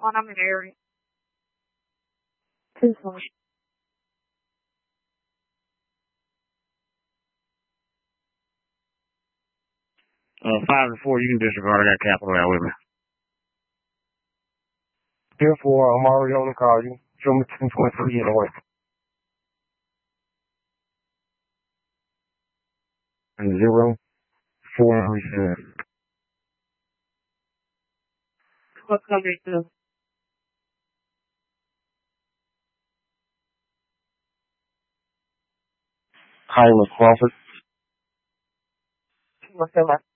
One, I'm married. Two, one. 5 and 4, you can disregard. I got capital out with me. Therefore, I'm already on the call. You show me 10.3 in the way. And 0, 4, and reset. What's going to be two? Kyla Crawford. What's the last?